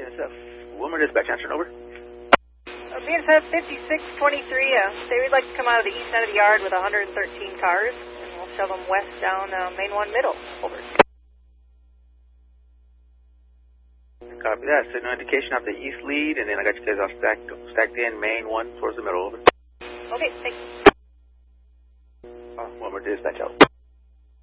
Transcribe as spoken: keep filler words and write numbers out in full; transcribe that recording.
B N S F, Wilmer Dispatch, answering over. Uh, B N S F fifty-six twenty-three, uh, say we'd like to come out of the east end of the yard with one hundred thirteen cars, and we'll shove them west down uh, Main one Middle. Over. Copy that. Signal indication off the east lead, and then I got you guys all stacked, stacked in Main one towards the middle. Over. Okay, thanks. Uh, Wilmer Dispatch out.